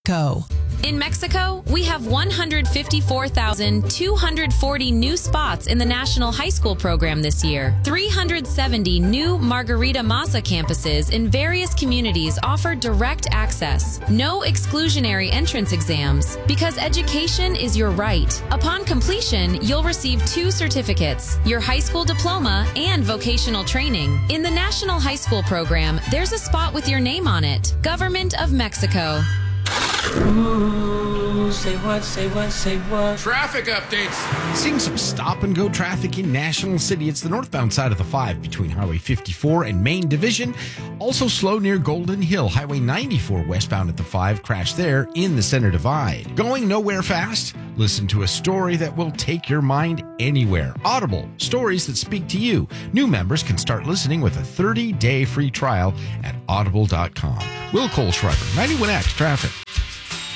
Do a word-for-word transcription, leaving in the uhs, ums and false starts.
Mexico. In Mexico, we have one hundred fifty-four thousand two hundred forty new spots in the National High School program this year. three hundred seventy new Margarita Masa campuses in various communities offer direct access. No exclusionary entrance exams, because education is your right. Upon completion, you'll receive two certificates, your high school diploma and vocational training. In the National High School program, there's a spot with your name on it. Government of Mexico. Ooh, say what, say what, say what? Traffic updates. Seeing some stop-and-go traffic in National City. It's the northbound side of the five between Highway fifty-four and Main Division. Also slow near Golden Hill. Highway ninety-four westbound at the five. Crash there in the Center Divide. Going nowhere fast? Listen to a story that will take your mind anywhere. Audible. Stories that speak to you. New members can start listening with a thirty-day free trial at audible dot com. Will Cole Schreiber, ninety-one X Traffic.